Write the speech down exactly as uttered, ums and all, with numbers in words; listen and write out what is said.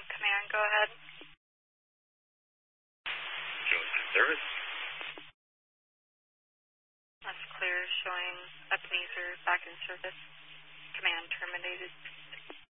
Command, go ahead. Joe's service. That's clear, showing Ebenezer back in service. Command terminated.